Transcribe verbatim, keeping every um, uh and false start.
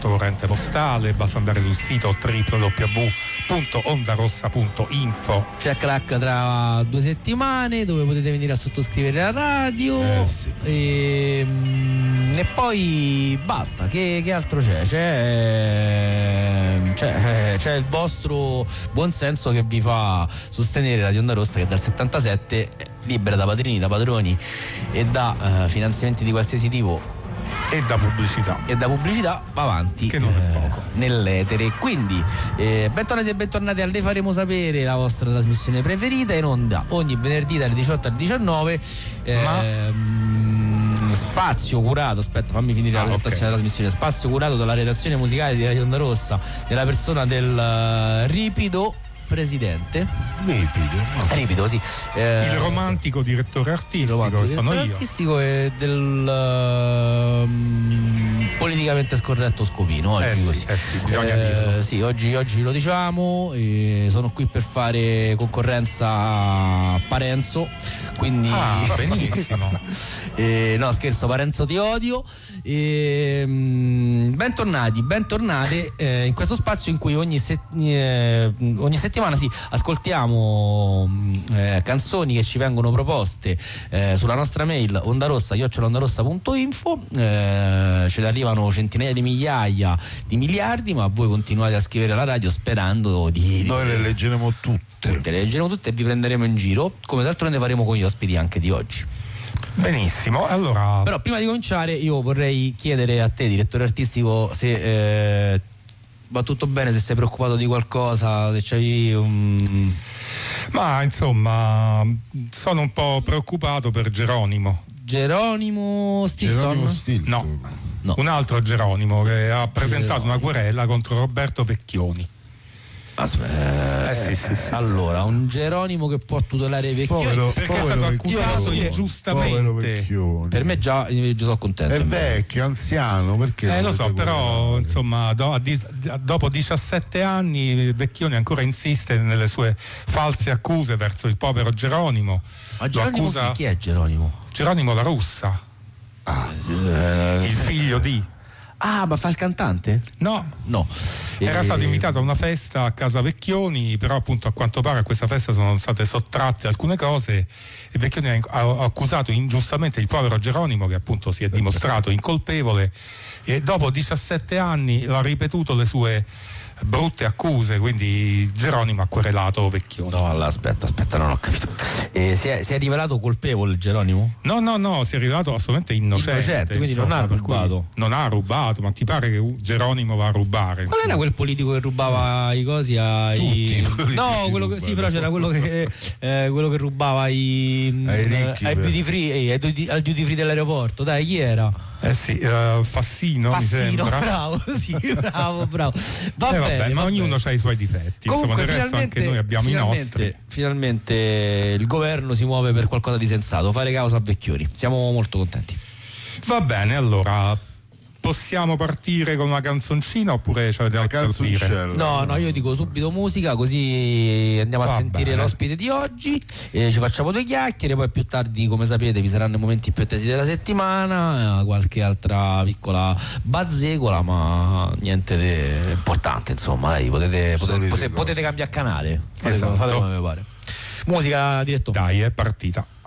corrente postale, basta andare sul sito w w w punto ondarossa punto info. C'è crack tra due settimane dove potete venire a sottoscrivere la radio. Eh, sì. e, e poi basta, che, che altro c'è? C'è, c'è c'è il vostro buonsenso che vi fa sostenere Radio Onda Rossa, che dal settantasette è libera da padrini, da padroni e da uh, finanziamenti di qualsiasi tipo E da pubblicità. e da pubblicità va avanti, Che non è eh, poco. nell'etere. Quindi eh, bentornati e bentornati a Le Faremo Sapere, la vostra trasmissione preferita, in onda ogni venerdì dalle diciotto alle diciannove. ehm, spazio curato, aspetta fammi finire Ah, la presentazione ok. della trasmissione, spazio curato dalla redazione musicale di Radio Onda Rossa nella persona del uh, ripido presidente Ripido. ripido sì eh, Il romantico direttore artistico, romantico, che sono direttore io. artistico e del um, politicamente scorretto Scopino oggi, Eh sì, così. eh sì, bisogna Eh, dirlo. sì, oggi, oggi lo diciamo, e sono qui per fare concorrenza a Parenzo, quindi Ah, benissimo. eh, no scherzo, Parenzo ti odio. E, mm, bentornati, bentornate eh, in questo spazio in cui ogni, se- eh, ogni settimana sì, ascoltiamo eh, canzoni che ci vengono proposte eh, sulla nostra mail ondarossa chiocciola ondarossa punto info. eh, ce ne arrivano centinaia di migliaia di miliardi, ma voi continuate a scrivere alla radio sperando di, di Noi le leggeremo tutte. tutte, le leggeremo tutte e vi prenderemo in giro, come d'altronde faremo con gli ospiti anche di oggi. Benissimo, allora Però prima di cominciare io vorrei chiedere a te, direttore artistico, se eh, va tutto bene, se sei preoccupato di qualcosa, se c'hai un... ma insomma sono un po' preoccupato per Geronimo. Geronimo Stilton? Geronimo Stilton. No, No. un altro Geronimo che ha presentato Geronimo. una querela contro Roberto Vecchioni. Aspetta, Eh sì, sì, sì, sì. allora, un Geronimo che può tutelare i vecchioni. Povero- Perché è povero stato Vecchioni. accusato Povero ingiustamente. Vecchioni. Per me già, io già sono contento. È invece. vecchio, anziano, perché Eh, lo so, dovete però guardare? insomma do- a di- a- dopo diciassette anni Vecchioni ancora insiste nelle sue false accuse verso il povero Geronimo. Ma Lo Geronimo accusa chi, chi è Geronimo? Geronimo La Russa, Eh, il figlio di. ah, ma fa il cantante? No, No. era Eh, stato invitato a una festa a casa Vecchioni, però appunto a quanto pare a questa festa sono state sottratte alcune cose e Vecchioni ha ha accusato ingiustamente il povero Geronimo, che appunto si è dimostrato incolpevole, e dopo diciassette anni ha ripetuto le sue brutte accuse, quindi Geronimo ha querelato Vecchioni. No, allora, aspetta, aspetta, non ho capito. Eh, si, è, si è rivelato colpevole Geronimo? No, no, no, si è rivelato assolutamente innocente. Innocente, quindi non ha per cui rubato. Non ha rubato, ma ti pare che Geronimo va a rubare? Qual era insomma? quel politico che rubava i cosi ai... Tutti i politici no, quello che... sì, però c'era quello che eh, quello che rubava i... Ai eh, ricchi, ai per- duty free, eh, ai duty- al duty free dell'aeroporto. Dai, chi era? Eh sì, eh, Fassino, mi Fassino, sembra. bravo, sì, bravo, bravo. Va Eh, bene, vabbè, ma va ognuno bene. ha i suoi difetti. Comunque, Insomma, del resto finalmente, anche noi abbiamo i finalmente, nostri. finalmente il governo si muove per qualcosa di sensato, fare causa a Vecchioni. Siamo molto contenti. Va bene, allora possiamo partire con una canzoncina oppure c'è La altro da dire? canzoncella. No, no, io dico subito musica, così andiamo a Va sentire bene. l'ospite di oggi, eh, ci facciamo due chiacchiere, poi più tardi, come sapete, vi saranno i momenti più attesi della settimana, eh, qualche altra piccola bazzecola, ma niente di importante, insomma, dai, potete, potete, Solite potete, cose. potete cambiare canale, fate, Esatto. fate come vi pare. Musica, direttore. Dai, è partita.